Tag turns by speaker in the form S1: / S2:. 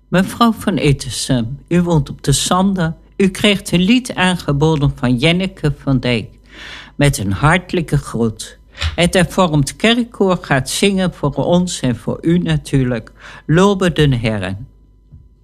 S1: Mevrouw van Ittersum, u woont op de Sander. U kreeg een lied aangeboden van Jenneke van Dijk. Met een hartelijke groet. Het hervormd kerkkoor gaat zingen voor ons en voor u natuurlijk. Lobe den Herren.